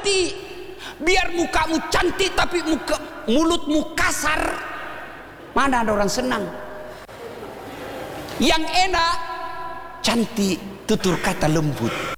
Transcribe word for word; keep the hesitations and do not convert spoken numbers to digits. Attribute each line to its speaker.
Speaker 1: cantik. Biar mukamu cantik tapi muka, mulutmu kasar, mana ada orang senang? Yang enak cantik tutur kata lembut.